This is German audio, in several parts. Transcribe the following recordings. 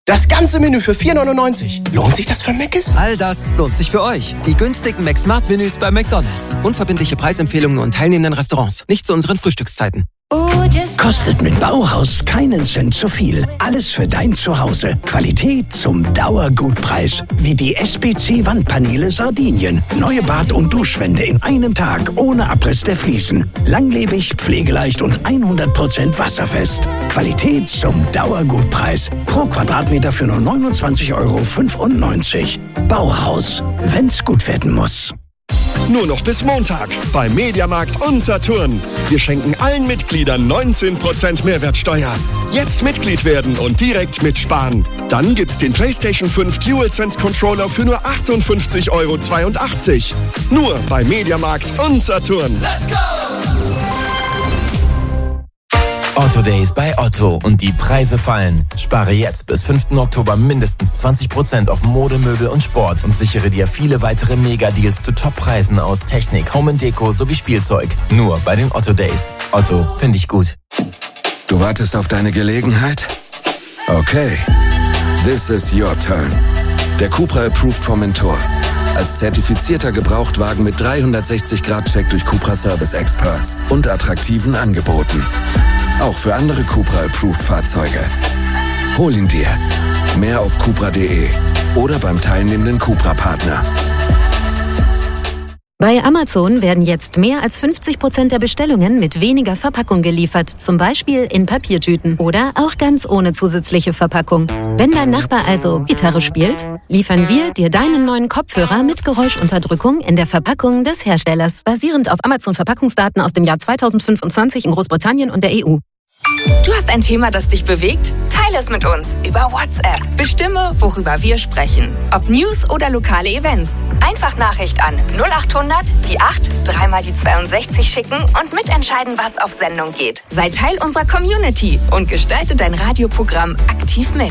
Das ganze Menü für 4,99. Lohnt sich das für Mc's? All das lohnt sich für euch. Die günstigen McSmart-Menüs bei McDonald's. Unverbindliche Preisempfehlungen und teilnehmenden Restaurants. Nicht zu unseren Frühstückszeiten. Kostet mit Bauhaus keinen Cent zu viel. Alles für dein Zuhause. Qualität zum Dauergutpreis. Wie die SPC-Wandpaneele Sardinien. Neue Bad- und Duschwände in einem Tag. Ohne Abriss der Fliesen. Langlebig, pflegeleicht und 100% wasserfest. Qualität zum Dauergutpreis. Pro Quadratmeter für nur 29,95 €. Bauhaus. Wenn's gut werden muss. Nur noch bis Montag bei Mediamarkt und Saturn. Wir schenken allen Mitgliedern 19% Mehrwertsteuer. Jetzt Mitglied werden und direkt mitsparen. Dann gibt's den PlayStation 5 DualSense Controller für nur 58,82 €. Nur bei Mediamarkt und Saturn. Let's go! Otto Days bei Otto und die Preise fallen. Spare jetzt bis 5. Oktober mindestens 20% auf Mode, Möbel und Sport und sichere dir viele weitere Mega-Deals zu Top-Preisen aus Technik, Home & Deko sowie Spielzeug. Nur bei den Otto Days. Otto, finde ich gut. Du wartest auf deine Gelegenheit? Okay. This is your turn. Der Cupra Approved Formentor. Als zertifizierter Gebrauchtwagen mit 360-Grad-Check durch Cupra Service Experts und attraktiven Angeboten. Auch für andere Cupra-Approved-Fahrzeuge. Hol ihn dir. Mehr auf cupra.de oder beim teilnehmenden Cupra-Partner. Bei Amazon werden jetzt mehr als 50% der Bestellungen mit weniger Verpackung geliefert, zum Beispiel in Papiertüten oder auch ganz ohne zusätzliche Verpackung. Wenn dein Nachbar also Gitarre spielt, liefern wir dir deinen neuen Kopfhörer mit Geräuschunterdrückung in der Verpackung des Herstellers, basierend auf Amazon-Verpackungsdaten aus dem Jahr 2025 in Großbritannien und der EU. Du hast ein Thema, das dich bewegt? Teile es mit uns über WhatsApp. Bestimme, worüber wir sprechen. Ob News oder lokale Events. Einfach Nachricht an 0800 die 8 3 mal die 62 schicken und mitentscheiden, was auf Sendung geht. Sei Teil unserer Community und gestalte dein Radioprogramm aktiv mit.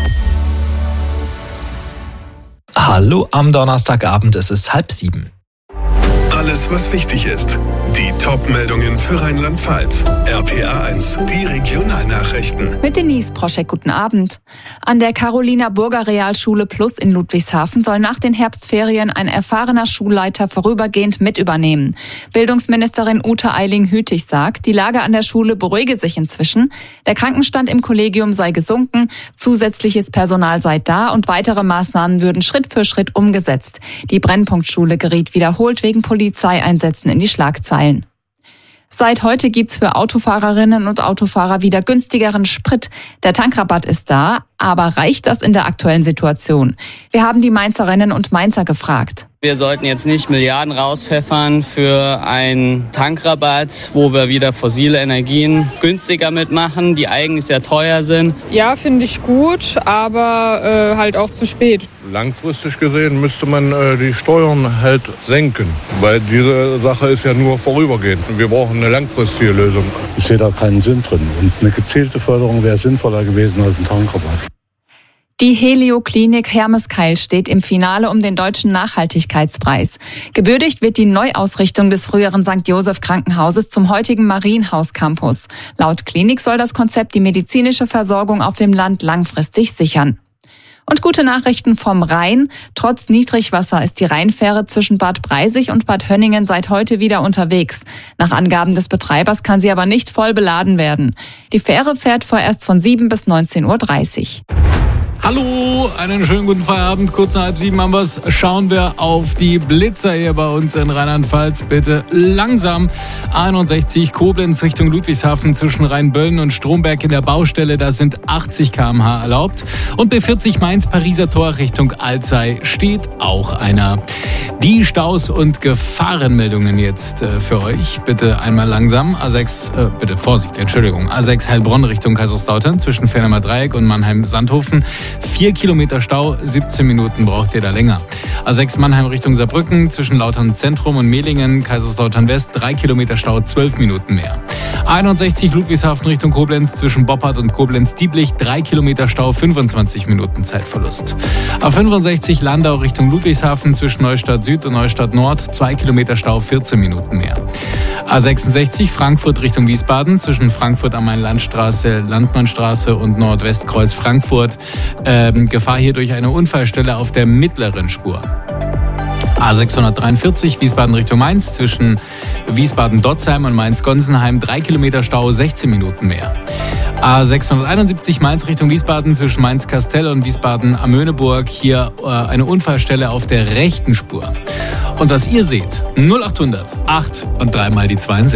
Hallo am Donnerstagabend, es ist 6:30. Alles, was wichtig ist. Die Top-Meldungen für Rheinland-Pfalz. RPA1, die Regionalnachrichten. Mit Denise Proschek, guten Abend. An der Carolina Burger Realschule Plus in Ludwigshafen soll nach den Herbstferien ein erfahrener Schulleiter vorübergehend mit übernehmen. Bildungsministerin Ute Eiling-Hütig sagt, die Lage an der Schule beruhige sich inzwischen. Der Krankenstand im Kollegium sei gesunken, zusätzliches Personal sei da und weitere Maßnahmen würden Schritt für Schritt umgesetzt. Die Brennpunktschule geriet wiederholt wegen Polizeieinsätzen in die Schlagzeilen. Seit heute gibt's für Autofahrerinnen und Autofahrer wieder günstigeren Sprit. Der Tankrabatt ist da, aber reicht das in der aktuellen Situation? Wir haben die Mainzerinnen und Mainzer gefragt. Wir sollten jetzt nicht Milliarden rauspfeffern für einen Tankrabatt, wo wir wieder fossile Energien günstiger mitmachen, die eigentlich sehr teuer sind. Ja, finde ich gut, aber halt auch zu spät. Langfristig gesehen müsste man die Steuern halt senken, weil diese Sache ist ja nur vorübergehend. Wir brauchen eine langfristige Lösung. Ich sehe da keinen Sinn drin. Und eine gezielte Förderung wäre sinnvoller gewesen als ein Tankrabatt. Die Helio-Klinik Hermeskeil steht im Finale um den Deutschen Nachhaltigkeitspreis. Gewürdigt wird die Neuausrichtung des früheren St. Joseph Krankenhauses zum heutigen Marienhaus Campus. Laut Klinik soll das Konzept die medizinische Versorgung auf dem Land langfristig sichern. Und gute Nachrichten vom Rhein. Trotz Niedrigwasser ist die Rheinfähre zwischen Bad Breisig und Bad Hönningen seit heute wieder unterwegs. Nach Angaben des Betreibers kann sie aber nicht voll beladen werden. Die Fähre fährt vorerst von 7 bis 19:30 Uhr. Hallo, einen schönen guten Feierabend. Kurz nach 6:30 haben wir's. Schauen wir auf die Blitzer hier bei uns in Rheinland-Pfalz. Bitte langsam. A61 Koblenz Richtung Ludwigshafen zwischen Rheinböllen und Stromberg in der Baustelle. Da sind 80 km/h erlaubt. Und B40 Mainz-Pariser Tor Richtung Alzey steht auch einer. Die Staus und Gefahrenmeldungen jetzt für euch. Bitte einmal langsam. A6, bitte Vorsicht, Entschuldigung. A6 Heilbronn Richtung Kaiserslautern zwischen Fernheimer Dreieck und Mannheim-Sandhofen. 4 Kilometer Stau, 17 Minuten braucht ihr da länger. A6 Mannheim Richtung Saarbrücken, zwischen Lautern Zentrum und Mehlingen, Kaiserslautern West, 3 Kilometer Stau, 12 Minuten mehr. A61 Ludwigshafen Richtung Koblenz, zwischen Boppard und Koblenz-Dieblich, 3 Kilometer Stau, 25 Minuten Zeitverlust. A65 Landau Richtung Ludwigshafen, zwischen Neustadt Süd und Neustadt Nord, 2 Kilometer Stau, 14 Minuten mehr. A66 Frankfurt Richtung Wiesbaden, zwischen Frankfurt am Main-Landstraße, Landmannstraße und Nordwestkreuz Frankfurt, Gefahr hier durch eine Unfallstelle auf der mittleren Spur. A643 Wiesbaden Richtung Mainz zwischen Wiesbaden-Dotzheim und Mainz-Gonsenheim 3 Kilometer Stau, 16 Minuten mehr. A671 Mainz Richtung Wiesbaden zwischen Mainz-Kastell und Wiesbaden-Amöneburg. Hier eine Unfallstelle auf der rechten Spur. Und was ihr seht, 0800 8 und 3 mal die 62.